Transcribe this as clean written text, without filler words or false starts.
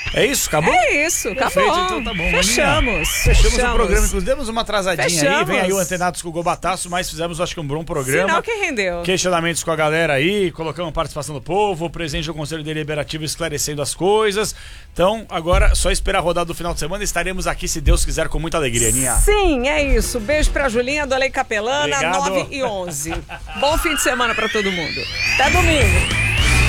É isso? Acabou? É isso, Perfeito, acabou. então tá bom. Fechamos. Fechamos o programa, inclusive demos uma atrasadinha aí. Vem aí o Fechamos. Antenados com o Gobataço, mas fizemos, acho que, um bom programa. Sinal que rendeu. Questionamentos com a galera aí, colocamos participação do povo, o presidente do Conselho Deliberativo esclarecendo as coisas. Então, agora, só esperar a rodada do final de semana, estaremos aqui, se Deus quiser, com muita alegria, Aninha. Sim, é isso. Beijo pra Julinha do Alei Capelana, Obrigado. 9 e 11. Bom fim de semana pra todo mundo. Até domingo.